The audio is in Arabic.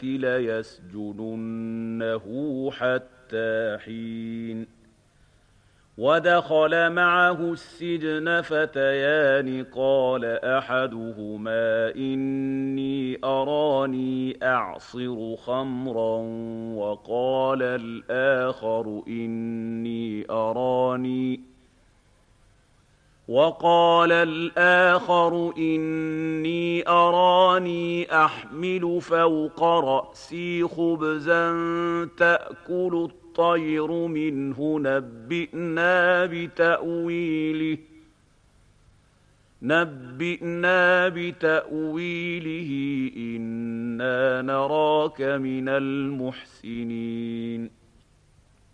ليسجننه حتى حين. ودخل معه السجن فتيان قال أحدهما إني أراني أعصر خمرا وقال الآخر إني أراني أحمل فوق رأسي خبزا تأكل الطير منه نبئنا بتأويله إنا نراك من المحسنين.